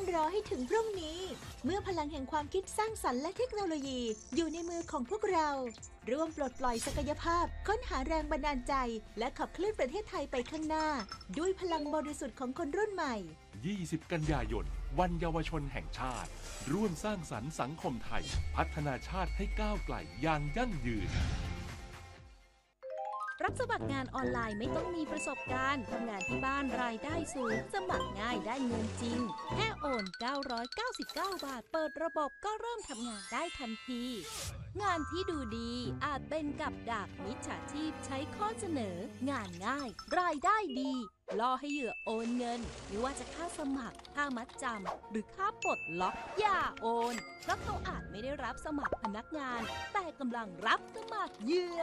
รอให้ถึงพรุ่งนี้เมื่อพลังแห่งความคิดสร้างสรรค์และเทคโนโลยีอยู่ในมือของพวกเราร่วมปลดปล่อยศักยภาพค้นหาแรงบันดาลใจและขับเคลื่อนประเทศไทยไปข้างหน้าด้วยพลังบริสุทธิ์ของคนรุ่นใหม่ 20 กันยายนวันเยาวชนแห่งชาติร่วมสร้างสรรค์สังคมไทยพัฒนาชาติให้ก้าวไกลอย่างยั่งยืนรับสมัครงานออนไลน์ไม่ต้องมีประสบการณ์ทำงานที่บ้านรายได้สูงสมัครง่ายได้เงินจริงแค่โอน999 บาทเปิดระบบก็เริ่มทำงานได้ทันทีงานที่ดูดีอาจเป็นกับดักมิจฉาชีพใช้ข้อเสนองานง่ายรายได้ดีล่อให้เหยื่อโอนเงินไม่ว่าจะค่าสมัครค่ามัดจำหรือค่าปลดล็อกอย่าโอนเพราะเขาอาจไม่ได้รับสมัครพนักงานแต่กำลังรับสมัครเหยื่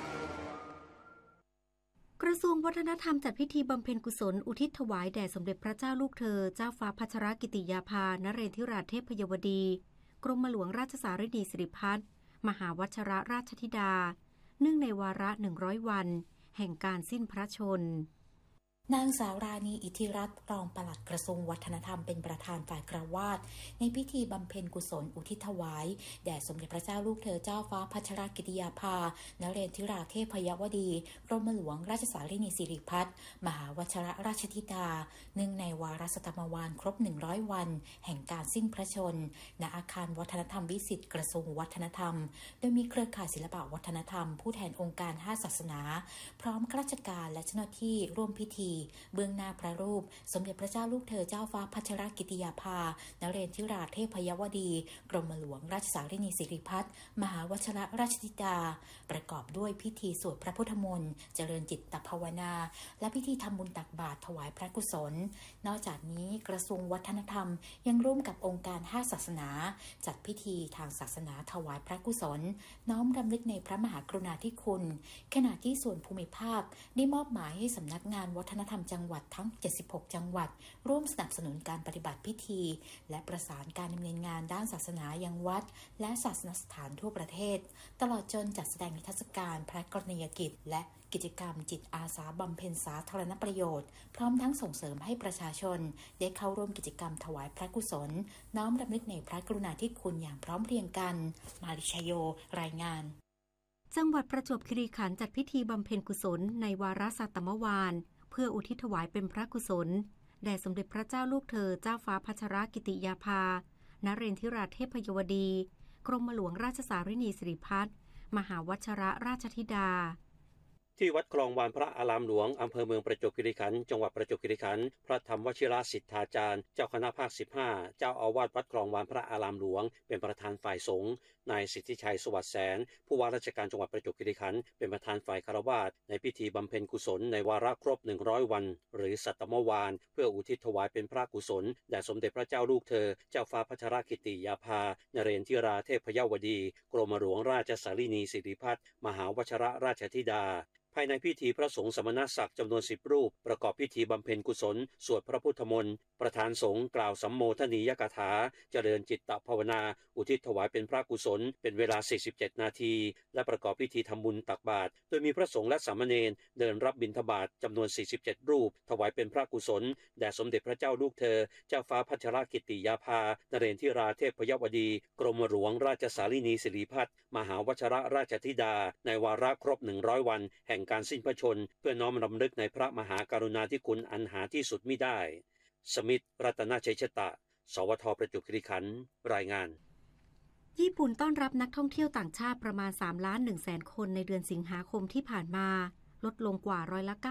อกระทรวงวัฒนธรรมจัดพิธีบำเพ็ญกุศลอุทิศถวายแด่สมเด็จพระเจ้าลูกเธอเจ้าฟ้าพัชรกิติยาภานเรศธิราชเทพยวดีกรมหลวงราชสารินีสิริพัฒน์มหาวชิรราชธิดาเนื่องในวาระ100 วันแห่งการสิ้นพระชนม์นางสาวราณีอิทธิรัตน์รองปลัดกระทรวงวัฒนธรรมเป็นประธานฝ่ายกราวาสในพิธีบำเพ็ญกุศลอุทิศถวายแด่สมเด็จพระเจ้าลูกเธอเจ้าฟ้าพัชรกิติยาภานเรศธิราชเทพยวดีกรมหลวงราชสารินีสิริพัฒน์มหาวชิรราชธิดาเนื่องในวาระสตมวาลครบ100 วันแห่งการสิ้นพระชนม์ณอาคารวัฒนธรรมวิสิตกระทรวงวัฒนธรรมโดยมีเครือข่ายศิลปวัฒนธรรมผู้แทนองค์การ5ศาสนาพร้อมข้าราชการและเจ้าหน้าที่ร่วมพิธีเบื้องหน้าพระรูปสมเด็จพระเจ้าลูกเธอเจ้าฟ้าพัชรกิติยาภานเรศธิราชเทพยวดีกรมหลวงราชสารินีสิริพัฒน์มหาวชิรราชธิดาประกอบด้วยพิธีสวดพระพุทธมนต์เจริญจิตภาวนาและพิธีทำบุญตักบาตรถวายพระกุศลนอกจากนี้กระทรวงวัฒนธรรมยังร่วมกับองค์การ5ศาสนาจัดพิธีทางศาสนาถวายพระกุศลน้อมรำลึกในพระมหากรุณาธิคุณขณะที่ส่วนภูมิภาคได้มอบหมายให้สำนักงานวัฒนธรรมจังหวัดทั้ง76 จังหวัดร่วมสนับสนุนการปฏิบัติพิธีและประสานการดำเนินงานด้านศาสนายังวัดและศาสนสถานทั่วประเทศตลอดจนจัดแสดงนิทรรศการพระกรณียกิจและกิจกรรมจิตอาสาบำเพ็ญสาธารณประโยชน์พร้อมทั้งส่งเสริมให้ประชาชนได้เข้าร่วมกิจกรรมถวายพระกุศลน้อมรำลึกในพระกรุณาธิคุณอย่างพร้อมเพรียงกันมาริชโยรายงานจังหวัดประจวบคีรีขันธ์จัดพิธีบำเพ็ญกุศลในวาระสัตตมวาลเพื่ออุทิศถวายเป็นพระกุศลแด่สมเด็จพระเจ้าลูกเธอเจ้าฟ้าพัชรกิติยาภานเรศธิราชเทพยวดีกรมหลวงราชสารินีสิริพัฒน์มหาวชิรราชธิดาที่วัดคลองวานพระอารามหลวงอำเภอเมืองประจวบคีรีขันธ์จังหวัดประจวบคีรีขันธ์พระธรรมวชิรสิทธาจารย์เจ้าคณะภาค15เจ้าอาวาสวัดคลองวานพระอารามหลวงเป็นประธานฝ่ายสงฆ์นายสิทธิชัยสวัสดิ์แสนผู้ว่าราชการจังหวัดประจวบคีรีขันธ์เป็นประธานฝ่ายคฤหัสถ์ในพิธีบำเพ็ญกุศลในวาระครบ100 วันหรือสัตตมวาลเพื่ออุทิศถวายเป็นพระกุศลแด่สมเด็จพระเจ้าลูกเธอเจ้าฟ้าพัชรกิติยาภานเรศธิราชเทพยวดีกรมหลวงราชสารินีสิริพัฒน์มหาวชิรราชธิดาภายในพิธีพระสงฆ์สมณศักดิ์จำนวน10 รูปประกอบพิธีบำเพ็ญกุศลสวดพระพุทธมนต์ประธานสงฆ์กล่าวสัมโมทนียกถาเจริญจิตตภาวนาอุทิศถวายเป็นพระกุศลเป็นเวลา47 นาทีและประกอบพิธีทำบุญตักบาตรโดยมีพระสงฆ์และสามเณรเดินรับบิณฑบาตจำนวน47 รูปถวายเป็นพระกุศลแด่สมเด็จพระเจ้าลูกเธอเจ้าฟ้าพัชรกิติยาภานเรศธิราชเทพยวดีกรมหลวงราชสารินีสิริพัฒน์มหาวชิรราชธิดาในวาระครบ100 วันแห่งการสิ้นพระชนม์เพื่อน้อมรำลึกในพระมหากรุณาธิคุณอันหาที่สุดมิได้สมิทธิ์รัตนชัยชตะสวทประจวบคีรีขันธ์รายงานญี่ปุ่นต้อนรับนักท่องเที่ยวต่างชาติประมาณ3,100,000 คนในเดือนสิงหาคมที่ผ่านมาลดลงกว่า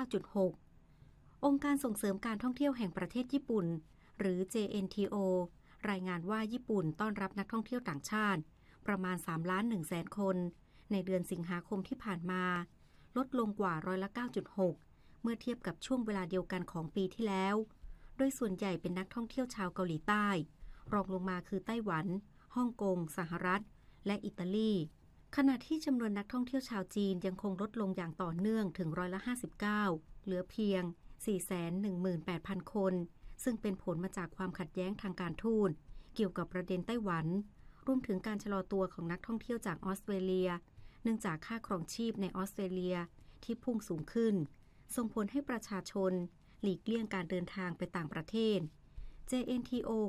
9.6%องค์การส่งเสริมการท่องเที่ยวแห่งประเทศญี่ปุ่นหรือ JNTO รายงานว่าญี่ปุ่นต้อนรับนักท่องเที่ยวต่างชาติประมาณ3,100,000 คนในเดือนสิงหาคมที่ผ่านมาลดลงกว่า9.6%เมื่อเทียบกับช่วงเวลาเดียวกันของปีที่แล้วโดยส่วนใหญ่เป็นนักท่องเที่ยวชาวเกาหลีใต้รองลงมาคือไต้หวันฮ่องกงสหรัฐและอิตาลีขณะที่จำนวนนักท่องเที่ยวชาวจีนยังคงลดลงอย่างต่อเนื่องถึง59%เหลือเพียง 418,000 คนซึ่งเป็นผลมาจากความขัดแย้งทางการทูตเกี่ยวกับประเด็นไต้หวันรวมถึงการชะลอตัวของนักท่องเที่ยวจากออสเตรเลียเนื่องจากค่าครองชีพในออสเตรเลียที่พุ่งสูงขึ้นส่งผลให้ประชาชนหลีกเลี่ยงการเดินทางไปต่างประเทศ JNTO